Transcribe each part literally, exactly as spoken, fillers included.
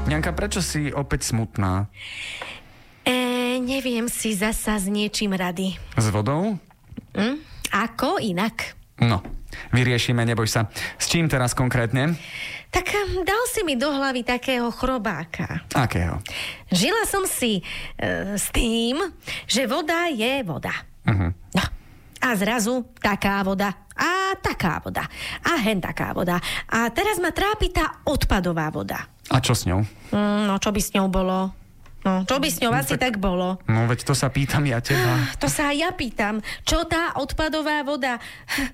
Janka, prečo si opäť smutná? E, neviem si zasa s niečím rady. S vodou? Hm? Ako inak? No, vyriešime, neboj sa. S čím teraz konkrétne? Tak dal si mi do hlavy takého chrobáka. Akého? Žila som si e, s tým, že voda je voda. Uh-huh. No. A zrazu taká voda. A taká voda. A hen taká voda. A teraz ma trápi tá odpadová voda. A čo s ňou? Mm, no, čo by s ňou bolo? No, čo by s ňou no, asi tak... tak bolo? No, veď to sa pýtam ja teba. To sa aj ja pýtam. Čo tá odpadová voda...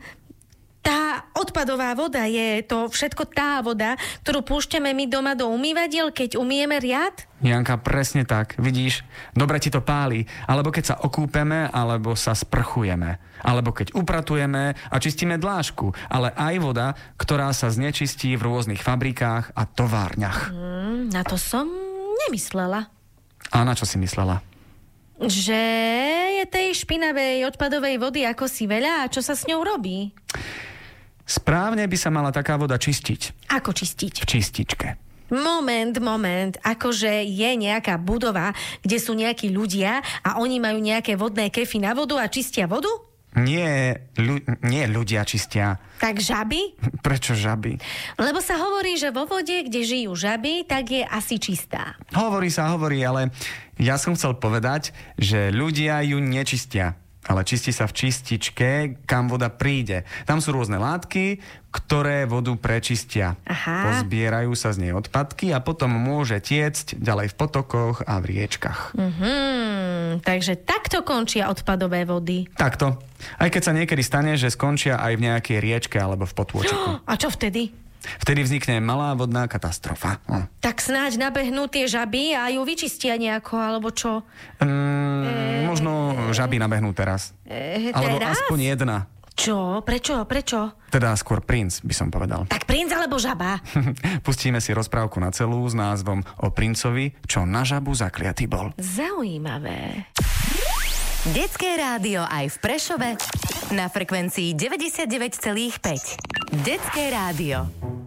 Tá odpadová voda je to všetko tá voda, ktorú púšťame my doma do umývadiel, keď umieme riad? Janka, presne tak. Vidíš, dobre ti to páli. Alebo keď sa okúpeme, alebo sa sprchujeme. Alebo keď upratujeme a čistíme dlášku. Ale aj voda, ktorá sa znečistí v rôznych fabrikách a továrniach. Mm, na to som nemyslela. A na čo si myslela? Že je tej špinavej odpadovej vody ako si veľa a čo sa s ňou robí? Správne by sa mala taká voda čistiť. Ako čistiť? V čističke. Moment, moment. Akože je nejaká budova, kde sú nejakí ľudia a oni majú nejaké vodné kefy na vodu a čistia vodu? Nie, ľu- nie ľudia čistia. Tak žaby? Prečo žaby? Lebo sa hovorí, že vo vode, kde žijú žaby, tak je asi čistá. Hovorí sa, hovorí, ale ja som chcel povedať, že ľudia ju nečistia. Ale čistí sa v čističke, kam voda príde. Tam sú rôzne látky, ktoré vodu prečistia. Aha. Pozbierajú sa z nej odpadky a potom môže tiecť ďalej v potokoch a v riečkach. Mhm, takže takto končia odpadové vody. Takto. Aj keď sa niekedy stane, že skončia aj v nejakej riečke alebo v potôčiku. A čo vtedy? Vtedy vznikne malá vodná katastrofa. Hm. Tak snáď nabehnú tie žaby a ju vyčistia nejako, alebo čo? Mm, e... Možno žaby nabehnú teraz. E, alebo teraz? aspoň jedna. Čo? Prečo? Prečo? Teda skôr princ, by som povedal. Tak princ alebo žaba? Pustíme si rozprávku na celú s názvom O princovi, čo na žabu zakliatý bol. Zaujímavé. Detské rádio aj v Prešove na frekvencii deväťdesiatdeväť celá päť. Detské rádio.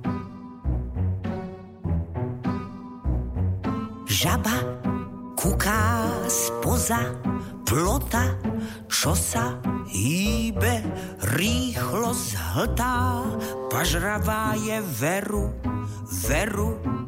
Žaba kuká spoza plota, čo sa hýbe, rýchlo zhltá, pažravá je veru, veru